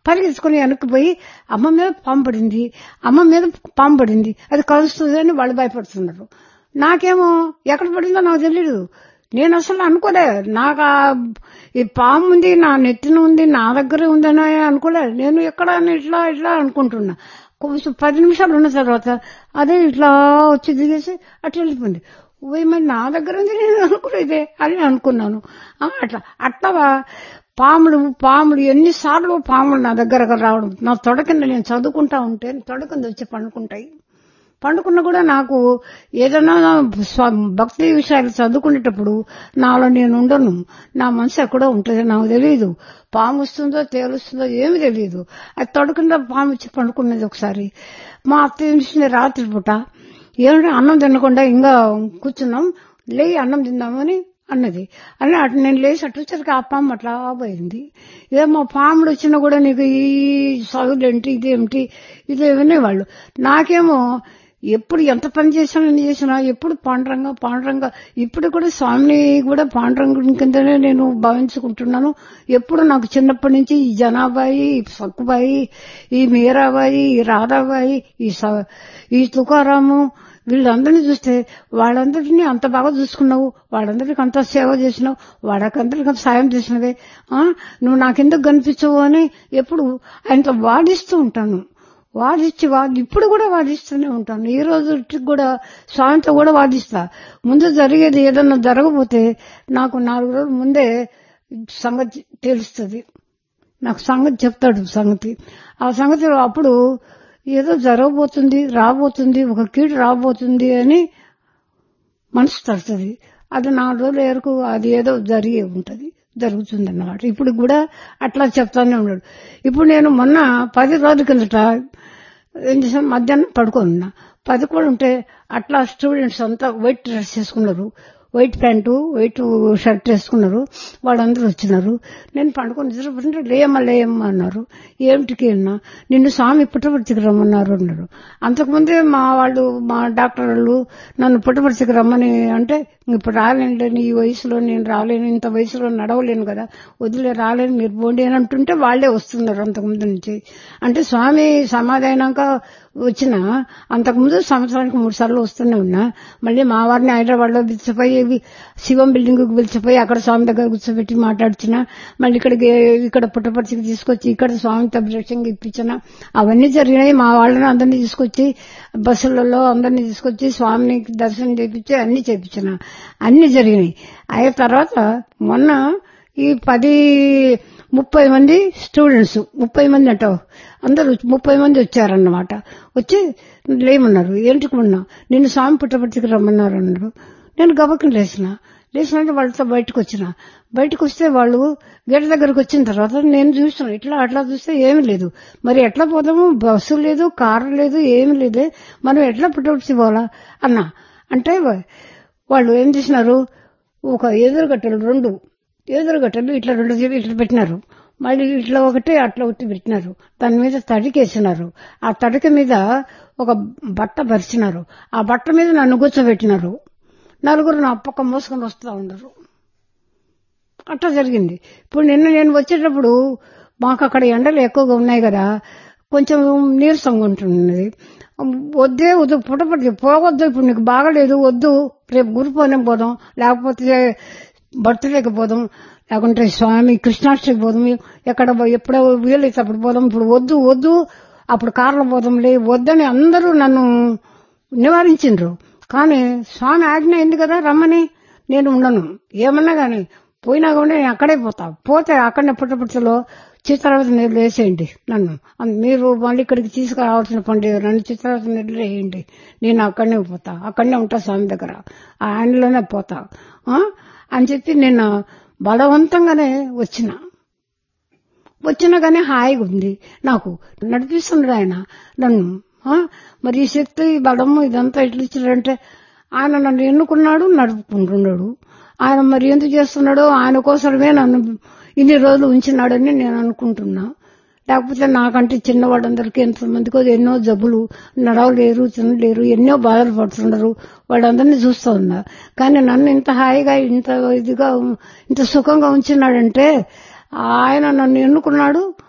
పరిగెత్తుకుని వెనక్కి పోయి అమ్మ మీద పాము పడింది అది కలుస్తుంది అని వాళ్ళు భయపడుతున్నారు. నాకేమో ఎక్కడ పడిందో నాకు తెలియదు. నేను అసలు అనుకోలే. నాకు ఈ పాము ఉంది, నా నెత్తిన ఉంది, నా దగ్గరే ఉందని అనుకోలే. నేను ఎక్కడ ఇట్లా ఇట్లా అనుకుంటున్నా. కొంచెం 10 నిమిషాలు ఉన్న తర్వాత అదే ఇట్లా వచ్చి దిగేసి అట్లా వెళ్ళిపోయింది. మరి నా దగ్గర ఉంది, నేను అనుకోలేదే అని అనుకున్నాను. అట్లా పాములు ఎన్నిసార్లు పాములు నా దగ్గరకు రావడం, నా తొడ కింద నేను చదువుకుంటా ఉంటే తొడ కింద వచ్చి పండుకున్నా కూడా నాకు ఏదైనా భక్తి విషయాలు చదువుకునేటప్పుడు నాలో నేను ఉండను. నా మనసు ఎక్కడో ఉంటుంది, నాకు తెలియదు. పాము వస్తుందో తేలుస్తుందో ఏమి తెలియదు. అది తొడ కింద పాము వచ్చి పండుకున్నది. ఒకసారి మా అత్త చూసింది రాత్రి పూట, ఏమిటో అన్నం తినకుండా ఇంకా కూర్చున్నాం, లేయి అన్నం తిందామని అన్నది. అని అటు నేను లేచి అటు వచ్చరికి ఆ పాము అట్లా పోయింది. ఏమో పాముడు వచ్చినా కూడా నీకు ఈ చదువులేంటి, ఇదేమిటి వినేవాళ్ళు. నాకేమో ఎప్పుడు ఎంత పని చేసినా ఎప్పుడు పాండురంగా ఇప్పుడు కూడా స్వామిని కూడా పాండురంగుడి కిందనే నేను భావించుకుంటున్నాను. ఎప్పుడు నాకు చిన్నప్పటి నుంచి ఈ జనాబాయి, ఈ సక్కుబాయి, ఈ మీరాబాయి, ఈ రాధాబాయి, ఈ తుకారాము వీళ్ళందరినీ చూస్తే వాళ్ళందరినీ అంత బాగా చూసుకున్నావు, వాళ్ళందరికీ అంత సేవ చేసినావు, వాళ్ళకందరికీ సాయం చేసినవే, నువ్వు నాకెందుకు కనిపించవు అని ఎప్పుడు ఆయనతో వాదిస్తూ ఉంటాను. ఇప్పుడు కూడా వాదిస్తూనే ఉంటాను. ఈ రోజు కూడా స్వామితో కూడా వాదిస్తా. ముందు జరిగేది ఏదన్నా జరగబోతే నాకు 4 రోజుల ముందే సంగతి తెలుస్తుంది. నాకు సంగతి చెప్తాడు. ఆ సంగతి అప్పుడు ఏదో జరగబోతుంది, రాబోతుంది, ఒక కీడు రాబోతుంది అని మనసు తడుతుంది. అది 4 రోజుల వరకు అది ఏదో జరుగుతుంది అన్నమాట. ఇప్పుడు కూడా అట్లా చెప్తానే ఉన్నాడు. ఇప్పుడు నేను మొన్న 10 రోజుల కిందట ఏం చేశాను, మధ్యాహ్నం పడుకోనున్నా. 10 కూడా ఉంటే అట్లా స్టూడెంట్స్ అంతా వైట్ డ్రెస్ చేసుకున్నారు, వైట్ ప్యాంటు వైట్ షర్ట్ వేసుకున్నారు. వాళ్ళందరూ వచ్చినారు. నేను పండుకొని నిద్రపోతుంటే లేయమ్మా అన్నారు. ఏమిటికి అన్నా, నిన్ను స్వామి పుట్టపర్తికి రమ్మన్నారు అన్నారు. అంతకుముందే మా డాక్టర్ వాళ్ళు నన్ను పుట్టపర్తికి రమ్మని అంటే, ఇప్పుడు రాలేను, ఈ వయసులో నేను రాలేను, ఇంత వయసులో నడవలేను కదా, వదిలే రాలేను, మీరు పోండి అని అంటుంటే వాళ్లే వస్తున్నారు అంతకుముందు నుంచి. అంటే స్వామి సమాధి అయినాక వచ్చిన అంతకుముందు సంవత్సరానికి 3 సార్లు వస్తూనే ఉన్నా. మళ్ళీ మా వారిని హైదరాబాద్ లో పిలిచిపోయి శివం బిల్డింగ్ కు పిలిచిపోయి అక్కడ స్వామి దగ్గర కూర్చోబెట్టి మాట్లాడుచిన, మళ్ళీ ఇక్కడ పుట్టపర్తికి తీసుకొచ్చి ఇక్కడ స్వామితో అభిషేకంగా ఇప్పించిన. అవన్నీ జరిగినాయి. మా వాళ్ళని అందరినీ తీసుకొచ్చి బస్సులలో అందరినీ తీసుకొచ్చి స్వామిని దర్శనం చేయించి అన్ని చేయించిన. అన్ని జరిగినాయి. అయిన తర్వాత మొన్న ఈ 30 మంది స్టూడెంట్స్, 30 మంది అంటావు, అందరూ 30 మంది వచ్చారన్నమాట. వచ్చి లేమన్నారు. ఏంటికి ఉన్నా, నిన్ను స్వామి పుట్టపర్తికి రమ్మన్నారు అన్నారు. నేను గబక్కని లేచినంటే వాళ్ళతో బయటకు వస్తే వాళ్ళు గేట్ దగ్గరకు వచ్చిన తర్వాత నేను చూస్తున్నాను. ఇట్లా అట్లా చూస్తే ఏమీ లేదు. మరి ఎట్లా పోదాము, బస్సు లేదు, కారు లేదు, ఏమీ లేదే, మనం ఎట్లా పుట్టపర్తి పోవాలా అన్నా. అంటే వాళ్ళు ఏం చేసినారు, ఒక ఎదురుగట్టలు ఇట్లా 2 ఇట్లా పెట్టినారు. మళ్ళీ ఇట్లా ఒకటి అట్లా ఒకటి పెట్టినారు. దాని మీద తడికేసినారు. ఆ తడిక మీద ఒక బట్ట పరిచినారు. ఆ బట్ట మీద నన్ను కూర్చోబెట్టినారు. 4 నా పక్క మోసుకొని వస్తూ ఉన్నారు. అట్లా జరిగింది. ఇప్పుడు నేను వచ్చేటప్పుడు మాకు అక్కడ ఎండలు ఎక్కువగా ఉన్నాయి కదా, కొంచెం నీరసంగా ఉంటున్నది. వద్దు పుట్టపర్తి పోవద్దు, ఇప్పుడు నీకు బాగలేదు, వద్దు, రేపు గురు పౌర్ణమి పోదాం, లేకపోతే బర్త్డేకి పోదాం, లేకుంటే స్వామి కృష్ణాష్టమికి పోదాం, ఎప్పుడో వీలైతే అప్పుడు పోదాం, ఇప్పుడు వద్దు, అప్పుడు కార్లో పోదాంలే, వద్దని అందరూ నన్ను నివారించిండ్రు. కానీ స్వామి ఆజ్ఞ అయింది కదా రమ్మని, నేను ఉండను. ఏమన్నా గాని పోయినా కూడా నేను అక్కడే పోతే అక్కడనే పుట్టపర్తిలో చిత్రావతి నీళ్ళు వేసేయండి నన్ను. మీరు మళ్ళీ ఇక్కడికి తీసుకురావాల్సిన పండుగ నన్ను చిత్రావతి నీళ్ళు వేయండి, నేను అక్కడనే ఉంటా స్వామి దగ్గర, ఆ ఆయనలోనే పోతా అని చెప్పి నేను బలవంతంగానే వచ్చినా కానీ హాయిగా ఉంది నాకు. నడిపిస్తున్నాడు ఆయన నన్ను. మరి ఈ శక్తి బలము ఇదంతా ఎట్లా ఇచ్చాడంటే, ఆయన నన్ను ఎన్నుకున్నాడు, నడుపుకుంటున్నాడు. ఆయన మరి ఎందుకు చేస్తున్నాడో, ఆయన కోసమే నన్ను ఇన్ని రోజులు ఉంచినాడని నేను అనుకుంటున్నా. లేకపోతే నాకంటే చిన్నవాళ్ళందరికీ ఎంతమందికో ఎన్నో జబ్బులు, నడవలేరు, తినలేరు, ఎన్నో బాధలు పడుతున్నారు. వాళ్ళందరినీ చూస్తూ ఉన్నా. కానీ నన్ను ఇంత హాయిగా, ఇంత ఇదిగా, ఇంత సుఖంగా ఉంచినాడంటే ఆయన నన్ను ఎన్నుకున్నాడు.